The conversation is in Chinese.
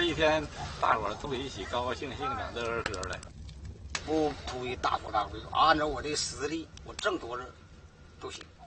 一天大伙儿都一起高高兴兴的乐呵呵的。 不图于大富大贵，按照我的实力，我挣多少都行。